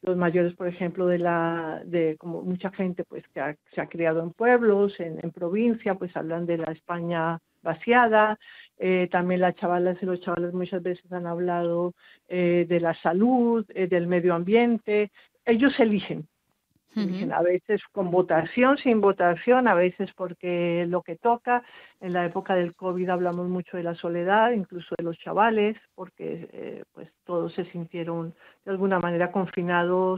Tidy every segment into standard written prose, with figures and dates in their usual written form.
los mayores, por ejemplo, de como mucha gente pues que se ha criado en pueblos, en provincia, pues hablan de la España vaciada. También las chavalas y los chavales muchas veces han hablado de la salud, del medio ambiente. Ellos eligen Ujú. a veces con votación, sin votación, a veces porque lo que toca. En la época del COVID hablamos mucho de la soledad, incluso de los chavales, porque pues todos se sintieron de alguna manera confinados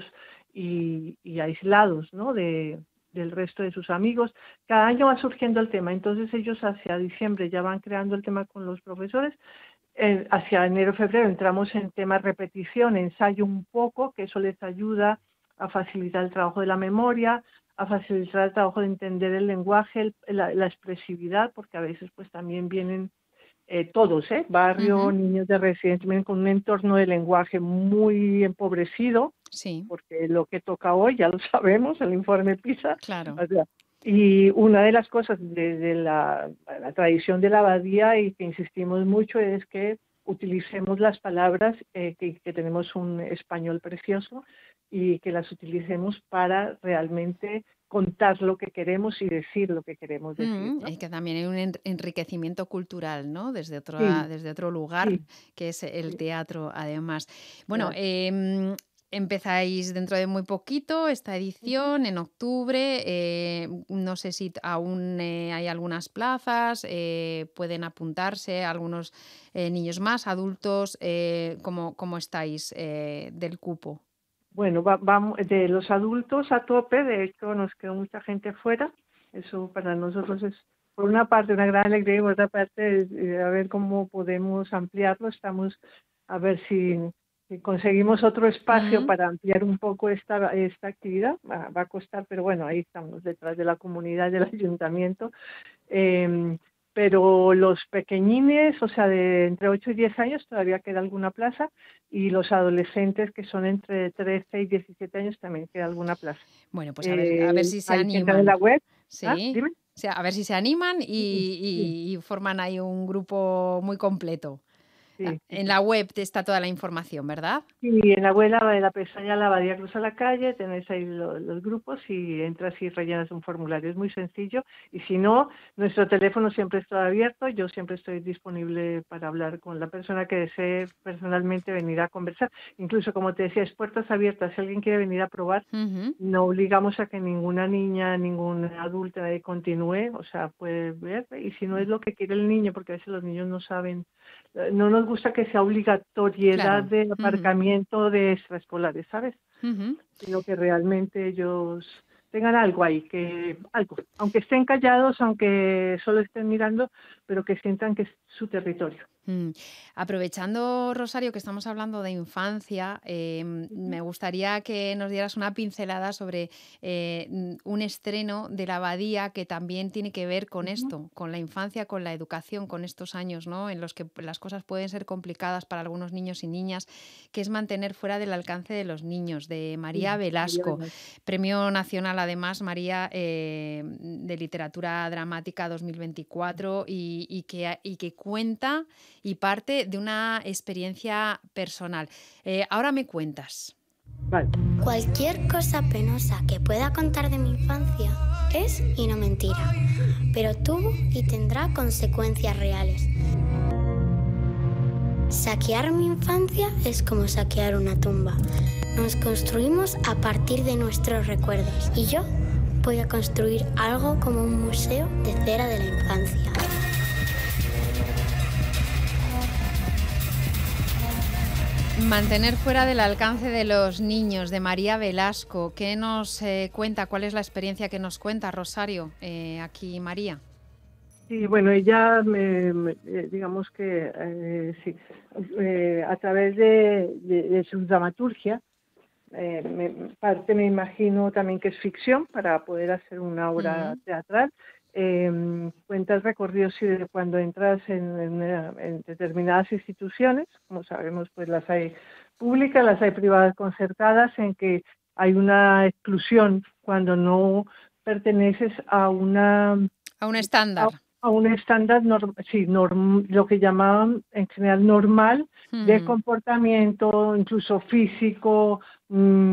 y aislados, ¿no? Del resto de sus amigos. Cada año va surgiendo el tema, entonces ellos hacia diciembre ya van creando el tema con los profesores. Hacia enero, febrero entramos en temas repetición, ensayo un poco, que eso les ayuda a facilitar el trabajo de la memoria, a facilitar el trabajo de entender el lenguaje, la expresividad, porque a veces pues también vienen todos, barrio, Ujú. niños de residencia, vienen con un entorno de lenguaje muy empobrecido, Sí, porque lo que toca hoy, ya lo sabemos, el informe PISA, claro. o sea, y una de las cosas de la tradición de la abadía y que insistimos mucho es que utilicemos las palabras, que tenemos un español precioso y que las utilicemos para realmente contar lo que queremos y decir lo que queremos decir, ¿no? Y que también hay un enriquecimiento cultural, ¿no? Sí, Desde otro lugar, sí, que es el sí, teatro, además. Bueno, claro. empezáis dentro de muy poquito esta Ujú. edición, en octubre. No sé si aún hay algunas plazas, pueden apuntarse algunos niños más, adultos. ¿Cómo estáis del cupo? Bueno, vamos de los adultos a tope, de hecho nos quedó mucha gente fuera, eso para nosotros es por una parte una gran alegría y por otra parte a ver cómo podemos ampliarlo, estamos a ver si conseguimos otro espacio Mm. para ampliar un poco esta actividad, va a costar, pero bueno, ahí estamos detrás de la comunidad del ayuntamiento. Eh, pero los pequeñines, o sea, de entre 8 y 10 años todavía queda alguna plaza y los adolescentes que son entre 13 y 17 años también queda alguna plaza. Bueno, pues a ver si se Hay que entrar en la animan. web. Ah, Sí, dime. o sea, a ver si se animan Sí, sí, y forman ahí un grupo muy completo. sí, sí, En sí. la web está toda la información, ¿verdad? Sí, en la abuela de la pestaña La Abadía Cruza la Calle, tenéis ahí los grupos y entras y rellenas un formulario. Es muy sencillo. Y si no, nuestro teléfono siempre está abierto. Yo siempre estoy disponible para hablar con la persona que desee personalmente venir a conversar. Incluso, como te decía, es puertas abiertas. Si alguien quiere venir a probar, Ujú. no obligamos a que ninguna niña, ningún adulto continúe. O sea, puede ver. Y si no es lo que quiere el niño, porque a veces los niños no saben, no nos gusta que sea obligatoriedad Claro. de Ujú, aparcamiento de extraescolares, ¿sabes? ujú. Sino que realmente ellos tengan algo ahí, que algo, aunque estén callados, aunque solo estén mirando, pero que sientan que es su territorio. Mm. Aprovechando, Rosario, que estamos hablando de infancia, Ujú, me gustaría que nos dieras una pincelada sobre un estreno de la Abadía que también tiene que ver con ujú, esto, con la infancia, con la educación, con estos años, ¿no? En los que las cosas pueden ser complicadas para algunos niños y niñas, que es mantener fuera del alcance de los niños, de sí, María María Velasco, Velasco. Premio Nacional, además, María, de Literatura Dramática 2024 y que cuenta y parte de una experiencia personal. Ahora me cuentas. Vale. Cualquier cosa penosa que pueda contar de mi infancia es y no mentira, pero tuvo y tendrá consecuencias reales. Saquear mi infancia es como saquear una tumba. Nos construimos a partir de nuestros recuerdos y yo voy a construir algo como un museo de cera de la infancia. Mantener fuera del alcance de los niños, de María Velasco. ¿Qué nos cuenta? ¿Cuál es la experiencia que nos cuenta, Rosario? Aquí, María. Sí, bueno, ella, digamos que sí, a través de su dramaturgia, parte me imagino también que es ficción para poder hacer una obra Mm, teatral. Cuenta el recorrido sí, de cuando entras en determinadas instituciones, como sabemos, pues las hay públicas, las hay privadas concertadas, en que hay una exclusión cuando no perteneces a una a un a, estándar. a un estándar, sí, lo que llamaban en general normal de Ujú. comportamiento, incluso físico,